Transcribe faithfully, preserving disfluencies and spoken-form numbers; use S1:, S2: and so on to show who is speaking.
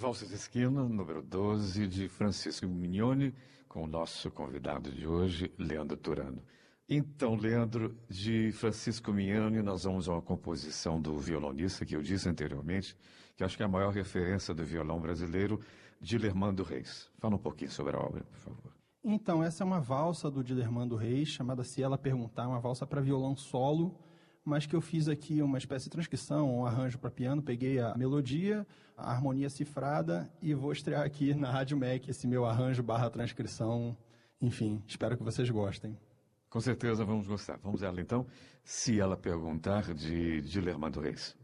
S1: Valsa de Esquina, número doze, de Francisco Mignoni, com o nosso convidado de hoje, Leandro Turano. Então, Leandro, de Francisco Mignoni, nós vamos a uma composição do violonista, que eu disse anteriormente, que acho que é a maior referência do violão brasileiro, Dilermando Reis. Fala um pouquinho sobre a obra, por favor.
S2: Então, essa é uma valsa do Dilermando Reis, chamada Se Ela Perguntar, uma valsa para violão solo, mas que eu fiz aqui uma espécie de transcrição, um arranjo para piano, peguei a melodia, a harmonia cifrada e vou estrear aqui na Rádio M E C esse meu arranjo barra transcrição. Enfim, espero que vocês gostem.
S1: Com certeza vamos gostar. Vamos a ela então. Se Ela Perguntar, de Dilermando Reis.